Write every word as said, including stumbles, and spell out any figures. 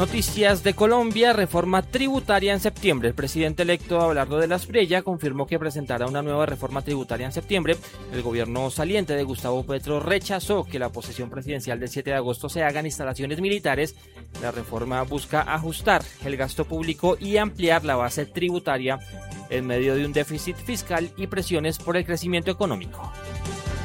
Noticias de Colombia, reforma tributaria en septiembre. El presidente electo Abelardo de la Espriella confirmó que presentará una nueva reforma tributaria en septiembre. El gobierno saliente de Gustavo Petro rechazó que la posesión presidencial del siete de agosto se haga en instalaciones militares. La reforma busca ajustar el gasto público y ampliar la base tributaria en medio de un déficit fiscal y presiones por el crecimiento económico.